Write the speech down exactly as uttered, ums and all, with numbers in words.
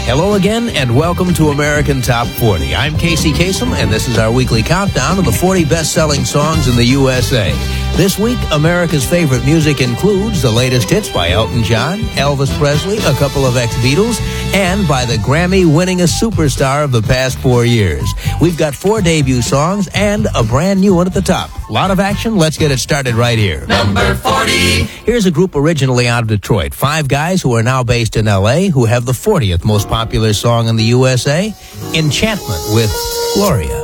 Hello again, and welcome to American Top forty. I'm Casey Kasem, and this is our weekly countdown of the forty best-selling songs in the U S A. This week, America's favorite music includes the latest hits by Elton John, Elvis Presley, a couple of ex-Beatles, and by the Grammy-winningest superstar of the past four years. We've got four debut songs and a brand new one at the top. A lot of action. Let's get it started right here. Number forty. Here's a group originally out of Detroit. Five guys who are now based in L A who have the fortieth most popular song in the U S A, Enchantment with Gloria.